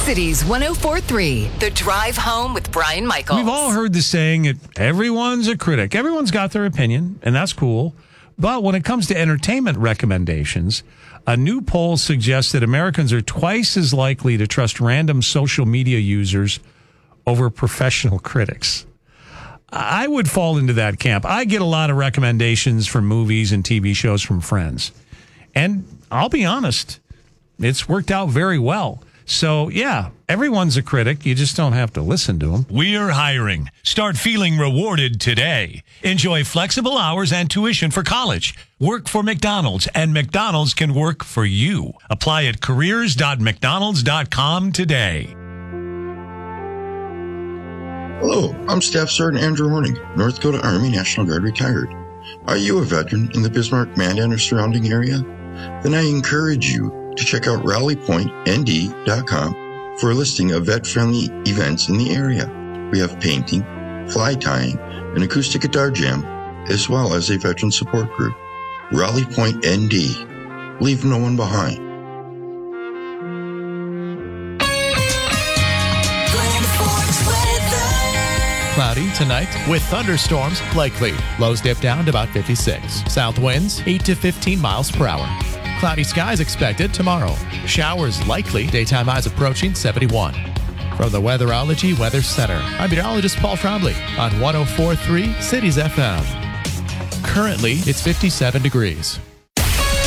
Cities 104.3, The Drive Home with Brian Michaels. We've all heard the saying that everyone's a critic. Everyone's got their opinion, and that's cool. But when it comes to entertainment recommendations, a new poll suggests that Americans are twice as likely to trust random social media users over professional critics. I would fall into that camp. I get a lot of recommendations for movies and TV shows from friends. And I'll be honest, it's worked out very well. So, yeah, everyone's a critic. You just don't have to listen to them. We're hiring. Start feeling rewarded today. Enjoy flexible hours and tuition for college. Work for McDonald's, and McDonald's can work for you. Apply at careers.mcdonalds.com today. Hello, I'm Staff Sergeant Andrew Horning, North Dakota Army National Guard retired. Are you a veteran in the Bismarck, Mandan, or surrounding area? Then I encourage you to check out rallypointnd.com for a listing of vet-friendly events in the area. We have painting, fly tying, an acoustic guitar jam, as well as a veteran support group. Rally Point ND. Leave no one behind. Cloudy tonight with thunderstorms likely. Lows dip down to about 56. South winds 8 to 15 miles per hour. Cloudy skies expected tomorrow. Showers likely. Daytime highs approaching 71. From the Weatherology Weather Center, I'm meteorologist Paul Trombley on 104.3 Cities FM. Currently, it's 57 degrees.